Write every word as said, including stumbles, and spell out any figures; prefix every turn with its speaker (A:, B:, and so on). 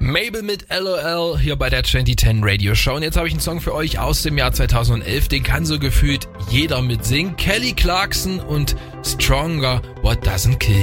A: Mabel mit L O L hier bei der zwanzig zehn Radio Show. Und jetzt habe ich einen Song für euch aus dem Jahr zweitausendelf. Den kann so gefühlt jeder mitsingen. Kelly Clarkson und Stronger, What Doesn't Kill